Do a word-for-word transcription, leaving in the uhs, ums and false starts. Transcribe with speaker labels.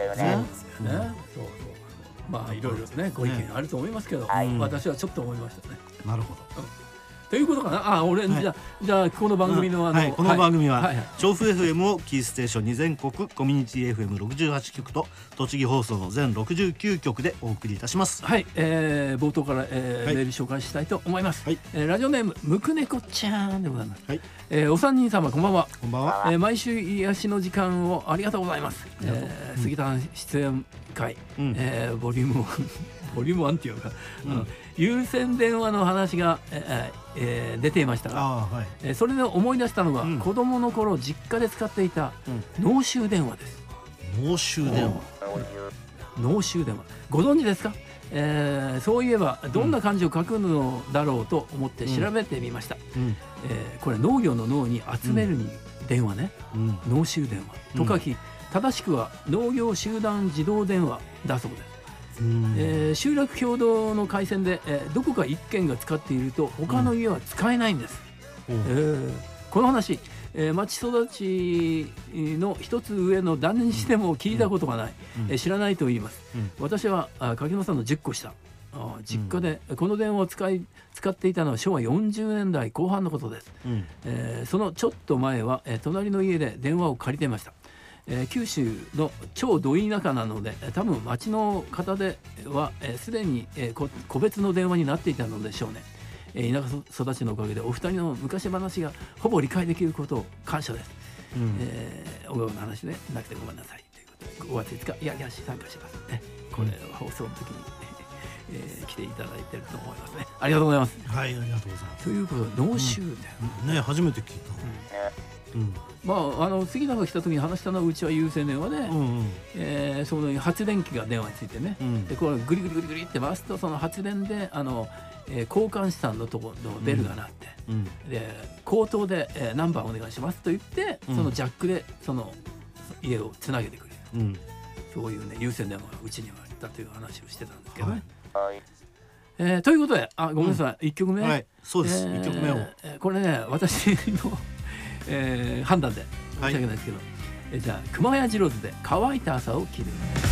Speaker 1: よね。
Speaker 2: そうですよね、うん、そうそうまあいろいろねご意見あると思いますけど、
Speaker 1: はい、
Speaker 2: 私はちょっと思いましたね。
Speaker 3: なるほど、
Speaker 2: うんということかなあ俺、はい、じゃあじゃあこの番組のあの、
Speaker 3: はい、この番組は、
Speaker 2: はいはい、
Speaker 3: 調布 エフエム をキーステーションに全国コミュニティ エフエムろくじゅうはち 局と栃木放送の全ろくじゅうきゅう局でお送りいたします。
Speaker 2: はい、えー、冒頭から、えーはい、メール紹介したいと思います、はいえー、ラジオネームむくねこちゃんでございます、はいえー、お三人様こんばんは。
Speaker 3: こんばんは、
Speaker 2: えー、毎週癒しの時間をありがとうございます、えー、杉田出演会、うんえー、ボリュームボリュームワンっていうか、うん、あの有線電話の話が、えーえー、出ていましたが、はいえー、それで思い出したのが、うん、子供の頃実家で使っていた脳臭電話です。
Speaker 3: 脳臭電話、
Speaker 2: 脳臭電話ご存知ですか？えー、そういえばどんな漢字を書くのだろうと思って調べてみました、うんえー、これ農業の農に集めるに電話ね、うん、脳臭電話と書き、うん、正しくは農業集団自動電話だそうです。えー、集落共同の回線で、えー、どこか一軒が使っていると他の家は使えないんです、うんえー、この話、えー、町育ちの一つ上の旦那にしても聞いたことがない、うんえー、知らないと言います、うん、私は柿野さんのじゅっこ下あ実家でこの電話を使い使っていたのはしょうわよんじゅうねんだいこう半のことです、うんえー、そのちょっと前は、えー、隣の家で電話を借りていました。えー、九州の超ど田舎なので多分町の方ではすで、えー、に、えー、個別の電話になっていたのでしょうね、えー、田舎育ちのおかげでお二人の昔話がほぼ理解できることを感謝です、うんえー、おごの話でなくてごめんなさいということでごがついつかいやいや参加しますね。これは放送の時に、えー、来ていただいていると思いますね。ありがとうございます。
Speaker 3: はいありがとうございます。
Speaker 2: ということで脳臭電話、
Speaker 3: うん、ね初めて聞いた、
Speaker 2: うんうんまあ、あの杉田が来た時に話したのはうちは有線電話で、うんうんえー、その発電機が電話についてね、うん、でこれグリグリグリグリって回すとその発電であの、えー、交換手段のところのベルが鳴って、うん、で口頭で、えー、ナンバーお願いしますと言って、うん、そのジャックでその家をつなげてくれる、うん、そういうね有線電話がうちにはあったという話をしてたんですけどね、はいえー、ということであごめんなさい、うん、いっきょくめ、
Speaker 3: はい、そうです、えー、いっきょくめを、
Speaker 2: えー、これね私のえー、判断で申し訳ないですけど、はい、えじゃあ熊谷次郎図で乾いた朝を切る。